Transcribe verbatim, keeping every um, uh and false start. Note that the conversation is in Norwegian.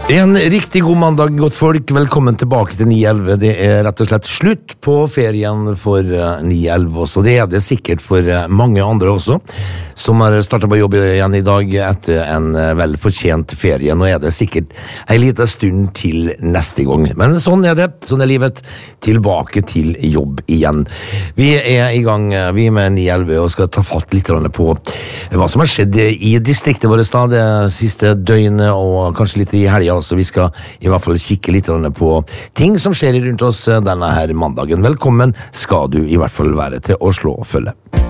En riktig god mandag, godt folk. Velkommen tilbake til ni elleve. Det er rett og slett slutt på ferien for ni elleve også. Det er det sikkert for mange andre også, som har startet på jobb igjen i dag etter en vel fortjent ferie. Nå er det sikkert en liten stund til neste gang. Men sånn er det. Sånn er livet. Tilbake til jobb igjen. Vi er i gang, vi med ni elleve, og skal ta fatt litt på hva som har skjedd i distriktet vårt da, det siste døgnet, og kanskje litt i helga. Så vi skal i hvert fall kikke litt på ting som skjer rundt oss denne her mandagen. Velkommen skal du i hvert fall være til å slå og følge.